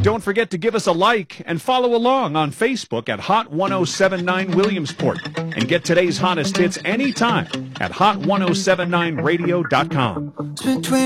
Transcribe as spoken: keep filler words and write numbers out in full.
don't forget to give us a like and follow along on Facebook at Hot ten seventy-nine Williamsport. And get today's hottest hits anytime at hot ten seventy-nine radio dot com.